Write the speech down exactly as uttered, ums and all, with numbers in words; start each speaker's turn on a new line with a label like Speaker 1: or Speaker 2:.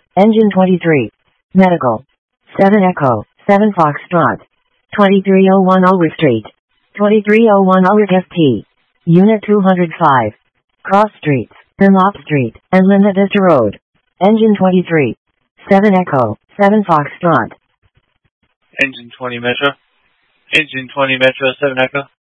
Speaker 1: Engine twenty-three. Medical. seven Echo, seven Foxtrot. twenty-three oh one Ulrich Street. twenty-three oh one Ulrich F T. Unit two hundred five. Cross Streets, Dunlop Street, and Linda Vista Road. Engine twenty-three. seven Echo, seven Foxtrot.
Speaker 2: Engine twenty Metro. Engine twenty Metro, seven Echo.